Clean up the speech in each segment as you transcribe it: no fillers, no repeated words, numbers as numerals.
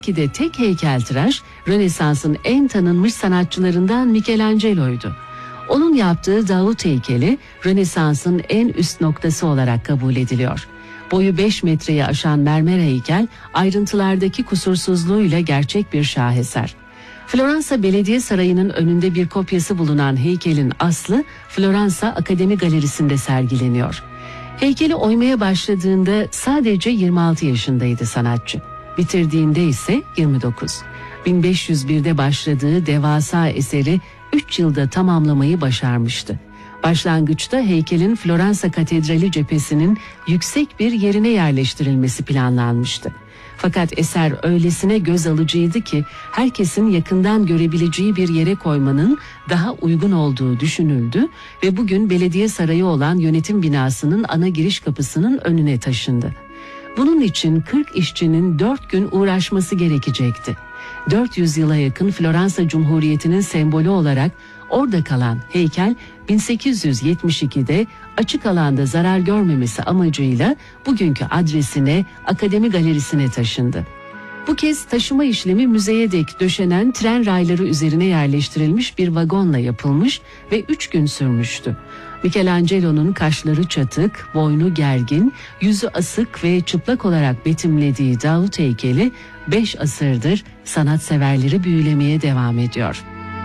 Ki de tek heykeltıraş Rönesans'ın en tanınmış sanatçılarından Michelangelo'ydu. Onun yaptığı Davut heykeli Rönesans'ın en üst noktası olarak kabul ediliyor. Boyu 5 metreyi aşan mermer heykel ayrıntılardaki kusursuzluğuyla gerçek bir şaheser. Floransa Belediye Sarayı'nın önünde bir kopyası bulunan heykelin aslı Floransa Akademi Galerisi'nde sergileniyor. Heykeli oymaya başladığında sadece 26 yaşındaydı sanatçı. Bitirdiğinde ise 29. 1501'de başladığı devasa eseri 3 yılda tamamlamayı başarmıştı. Başlangıçta heykelin Floransa Katedrali cephesinin yüksek bir yerine yerleştirilmesi planlanmıştı. Fakat eser öylesine göz alıcıydı ki herkesin yakından görebileceği bir yere koymanın daha uygun olduğu düşünüldü ve bugün belediye sarayı olan yönetim binasının ana giriş kapısının önüne taşındı. Bunun için 40 işçinin 4 gün uğraşması gerekecekti. 400 yıla yakın Floransa Cumhuriyeti'nin sembolü olarak orada kalan heykel 1872'de açık alanda zarar görmemesi amacıyla bugünkü adresine Akademi Galerisi'ne taşındı. Bu kez taşıma işlemi müzeye dek döşenen tren rayları üzerine yerleştirilmiş bir vagonla yapılmış ve 3 gün sürmüştü. Michelangelo'nun kaşları çatık, boynu gergin, yüzü asık ve çıplak olarak betimlediği Davut heykeli 5 asırdır sanatseverleri büyülemeye devam ediyor.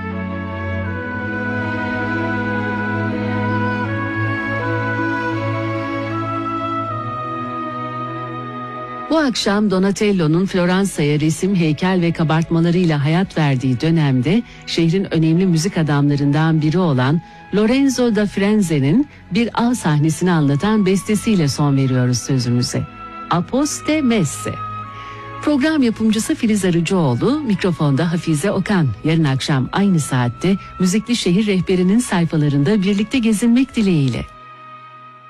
Bu akşam Donatello'nun Floransa'ya resim, heykel ve kabartmalarıyla hayat verdiği dönemde şehrin önemli müzik adamlarından biri olan Lorenzo da Firenze'nin bir av sahnesini anlatan bestesiyle son veriyoruz sözümüze. Aposte Messe. Program yapımcısı Filiz Arıcıoğlu, mikrofonda Hafize Okan. Yarın akşam aynı saatte Müzikli Şehir Rehberi'nin sayfalarında birlikte gezinmek dileğiyle.